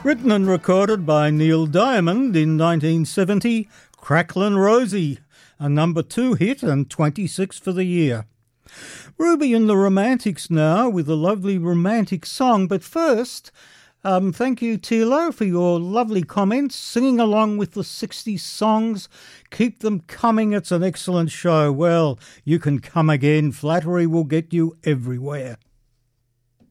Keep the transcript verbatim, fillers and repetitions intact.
Written and recorded by Neil Diamond in nineteen seventy, Cracklin' Rosie, a number two hit and twenty-six for the year. Ruby and the Romantics now with a lovely romantic song, but first, um, thank you Tilo for your lovely comments, singing along with the sixties songs. Keep them coming, it's an excellent show. Well, you can come again, flattery will get you everywhere.